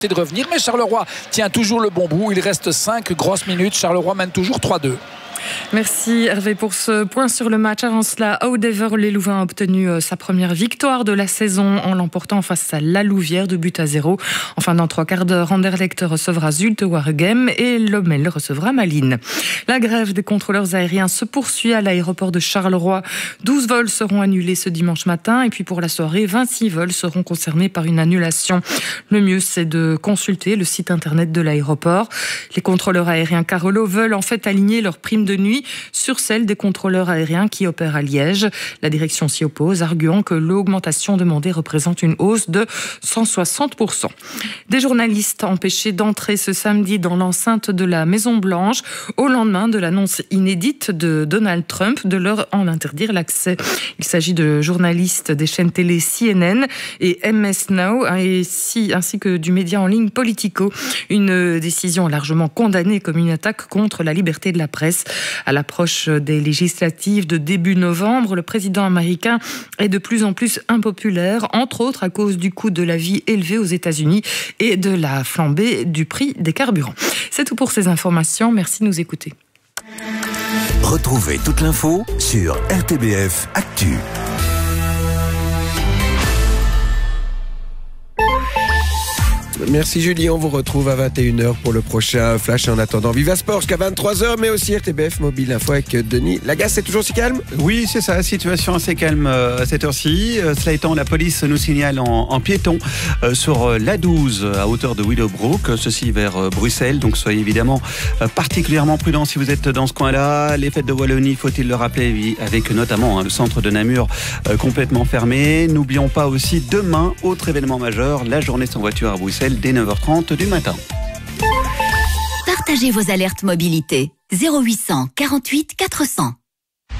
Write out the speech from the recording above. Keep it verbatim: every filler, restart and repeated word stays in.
de revenir, mais Charleroi tient toujours le bon bout. Il reste cinq grosses minutes. Charleroi mène toujours trois deux. Merci Hervé pour ce point sur le match. Avant cela, Oud-Hever-Lelouvain a obtenu sa première victoire de la saison en l'emportant face à La Louvière de but à zéro. En fin d'un trois quarts d'heure, Anderlecht recevra Zulte Waregem et Lommel recevra Malines. La grève des contrôleurs aériens se poursuit à l'aéroport de Charleroi. douze vols seront annulés ce dimanche matin et puis pour la soirée, vingt-six vols seront concernés par une annulation. Le mieux, c'est de consulter le site internet de l'aéroport. Les contrôleurs aériens Carolo veulent en fait aligner leurs primes de nuit sur celle des contrôleurs aériens qui opèrent à Liège. La direction s'y oppose, arguant que l'augmentation demandée représente une hausse de cent soixante pour cent. Des journalistes empêchés d'entrer ce samedi dans l'enceinte de la Maison-Blanche au lendemain de l'annonce inédite de Donald Trump de leur en interdire l'accès. Il s'agit de journalistes des chaînes télé C N N et M S Now ainsi que du média en ligne Politico. Une décision largement condamnée comme une attaque contre la liberté de la presse. À l'approche des législatives de début novembre, le président américain est de plus en plus impopulaire, entre autres à cause du coût de la vie élevé aux États-Unis et de la flambée du prix des carburants. C'est tout pour ces informations. Merci de nous écouter. Retrouvez toute l'info sur R T B F Actu. Merci Julie, on vous retrouve à vingt et une heures pour le prochain Flash. En attendant, Viva Sport jusqu'à vingt-trois heures, mais aussi R T B F Mobile Info avec Denis Lagasse. C'est toujours si calme ? Oui, c'est ça, situation assez calme à cette heure-ci. Cela étant, la police nous signale en, en piéton sur l'A douze à hauteur de Willowbrook, ceci vers Bruxelles. Donc soyez évidemment particulièrement prudents si vous êtes dans ce coin-là. Les fêtes de Wallonie, faut-il le rappeler, avec notamment hein, le centre de Namur euh, complètement fermé. N'oublions pas aussi demain, autre événement majeur, la journée sans voiture à Bruxelles dès neuf heures trente du matin. Partagez vos alertes mobilité. zéro huit cents quarante-huit quatre cents.